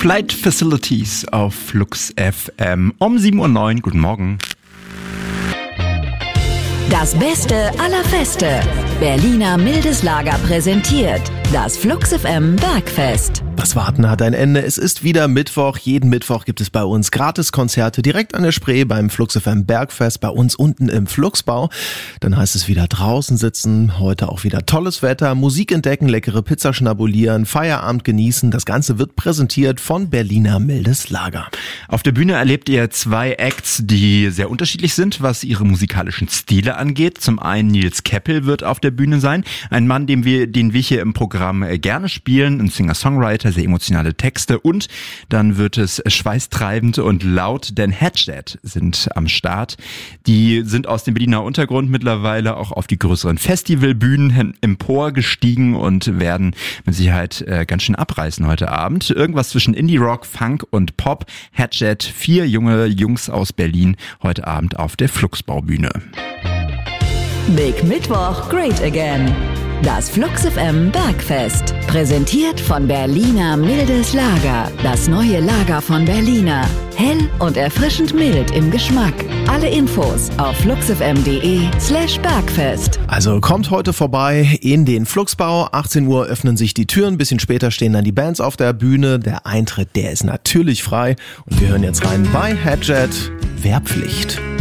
Flight Facilities auf Flux FM um 7:09 Uhr. Guten Morgen. Das Beste aller Feste. Berliner Mildes Lager präsentiert das Flux FM Bergfest. Das Warten hat ein Ende. Es ist wieder Mittwoch. Jeden Mittwoch gibt es bei uns Gratiskonzerte direkt an der Spree beim Flux FM Bergfest, bei uns unten im Fluxbau. Dann heißt es wieder draußen sitzen, heute auch wieder tolles Wetter, Musik entdecken, leckere Pizza schnabulieren, Feierabend genießen. Das Ganze wird präsentiert von Berliner Mildes Lager. Auf der Bühne erlebt ihr zwei Acts, die sehr unterschiedlich sind, was ihre musikalischen Stile angeht. Zum einen Nils Keppel wird auf der Bühne sein. Ein Mann, den wir hier im Programm gerne spielen, ein Singer-Songwriter, sehr emotionale Texte, und dann wird es schweißtreibend und laut, denn Hatchet sind am Start. Die sind aus dem Berliner Untergrund mittlerweile auch auf die größeren Festivalbühnen emporgestiegen und werden mit Sicherheit ganz schön abreißen heute Abend. Irgendwas zwischen Indie-Rock, Funk und Pop. Hatchet, 4 junge Jungs aus Berlin, heute Abend auf der Fluxbaubühne. Big Mittwoch, Great Again. Das Flux FM Bergfest. Präsentiert von Berliner Mildes Lager. Das neue Lager von Berliner. Hell und erfrischend mild im Geschmack. Alle Infos auf fluxfm.de/Bergfest. Also kommt heute vorbei in den Fluxbau. 18 Uhr öffnen sich die Türen. Ein bisschen später stehen dann die Bands auf der Bühne. Der Eintritt, der ist natürlich frei. Und wir hören jetzt rein bei Hatchet. Wehrpflicht.